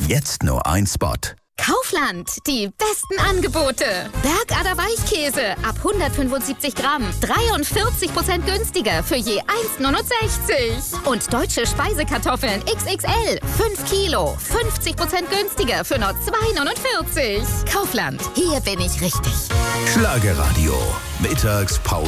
Jetzt nur ein Spot. Kaufland, die besten Angebote. Bergader Weichkäse ab 175 Gramm, 43% günstiger für je 1,69. Und deutsche Speisekartoffeln XXL, 5 Kilo, 50% günstiger für nur 2,49. Kaufland, hier bin ich richtig. Schlagerradio. Mittagspause.